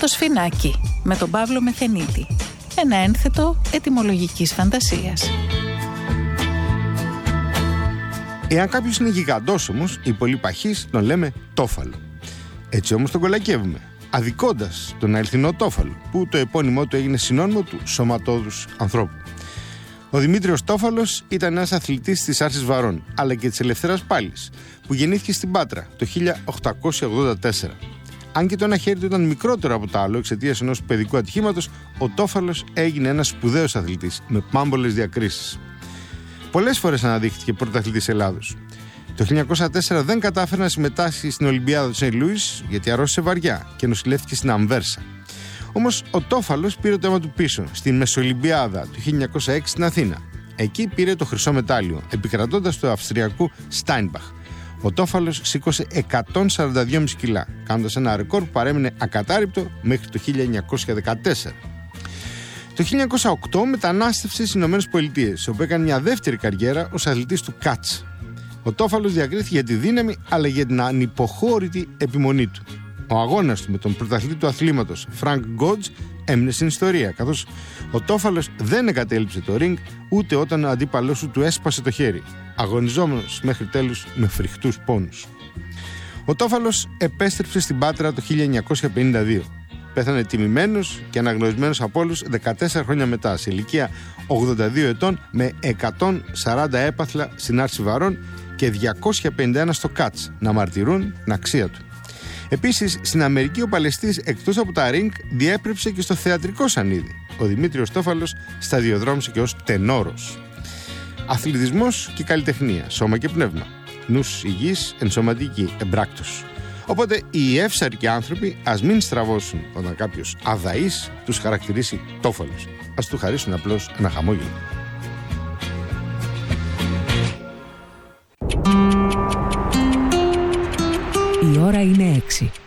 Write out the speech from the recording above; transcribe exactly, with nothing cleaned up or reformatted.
Το Σφινάκι με τον Παύλο Μεθενίτη. Ένα ένθετο ετυμολογικής φαντασίας. Εάν κάποιος είναι γιγαντός όμως ή πολύ παχής, τον λέμε τόφαλο. Έτσι όμως τον κολακεύουμε, αδικώντας τον αληθινό τόφαλο, που το επώνυμό του έγινε συνώνυμο του σωματώδους ανθρώπου. Ο Δημήτριος Τόφαλος ήταν ένας αθλητής της Άρσης Βαρών, αλλά και της Ελευθέρας Πάλης, που γεννήθηκε στην Πάτρα το χίλια οκτακόσια ογδόντα τέσσερα. Αν και το ένα χέρι του ήταν μικρότερο από το άλλο εξαιτίας ενός παιδικού ατυχήματος, ο Τόφαλος έγινε ένας σπουδαίος αθλητής με πάμπολες διακρίσεις. Πολλές φορές αναδείχθηκε πρωταθλητής Ελλάδος. Το χίλια εννιακόσια τέσσερα δεν κατάφερε να συμμετάσχει στην Ολυμπιάδα του Σεντ Λούις γιατί αρρώστησε βαριά και νοσηλεύτηκε στην Αμβέρσα. Όμως ο Τόφαλος πήρε το αίμα του πίσω στην Μεσολυμπιάδα του χίλια εννιακόσια έξι στην Αθήνα. Εκεί πήρε το χρυσό μετάλλιο, επικρατώντας του Αυστριακού Στάινμπαχ. Ο Τόφαλος σήκωσε εκατόν σαράντα δύο κόμμα πέντε κιλά, κάνοντας ένα ρεκόρ που παρέμεινε ακατάρρυπτο μέχρι το χίλια εννιακόσια δεκατέσσερα. Το χίλια εννιακόσια οκτώ μετανάστευσε στις Ηνωμένες Πολιτείες, όπου έκανε μια δεύτερη καριέρα ως αθλητής του Κάτς. Ο Τόφαλος διακρίθηκε για τη δύναμη, αλλά για την ανυποχώρητη επιμονή του. Ο αγώνας του με τον πρωταθλητή του αθλήματος Φρανκ Γκότζ έμεινε στην ιστορία, καθώς ο Τόφαλος δεν εγκατέλειψε το ριγκ ούτε όταν ο αντίπαλός του του έσπασε το χέρι, αγωνιζόμενος μέχρι τέλους με φρικτούς πόνους. Ο Τόφαλος επέστρεψε στην Πάτρα το χίλια εννιακόσια πενήντα δύο. Πέθανε τιμημένος και αναγνωρισμένος από όλους δεκατέσσερα χρόνια μετά, σε ηλικία ογδόντα δύο ετών, με εκατόν σαράντα έπαθλα στην Άρση Βαρών και διακόσια πενήντα ένα στο Κάτς να μαρτυρούν την αξία του. Επίσης, στην Αμερική ο παλαιστής, εκτός από τα ριγκ, διέπρεψε και στο θεατρικό σανίδι. Ο Δημήτριος Τόφαλος σταδιοδρόμησε και ως τενόρος. Αθλητισμός και καλλιτεχνία, σώμα και πνεύμα. Νους υγιής, ενσωματική, εμπράκτος. Οπότε οι εύσαρκοι άνθρωποι ας μην στραβώσουν όταν κάποιος αδαής τους χαρακτηρίσει τόφαλος. Ας του χαρίσουν απλώς ένα χαμόγελο. Η ώρα είναι έξι.